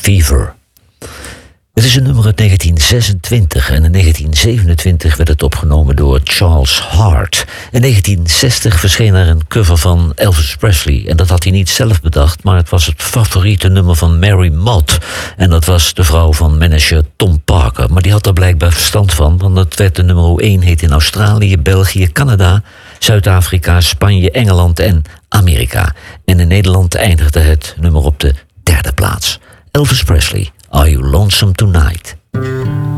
Fever. Het is een nummer uit 1926 en in 1927 werd het opgenomen door Charles Hart. In 1960 verscheen er een cover van Elvis Presley en dat had hij niet zelf bedacht, maar het was het favoriete nummer van Mary Mott. En dat was de vrouw van manager Tom Parker, maar die had er blijkbaar verstand van, want het werd de nummer 1 hit in Australië, België, Canada, Zuid-Afrika, Spanje, Engeland en Amerika. En in Nederland eindigde het nummer op de 3e plaats. Elvis Presley, Are You Lonesome Tonight?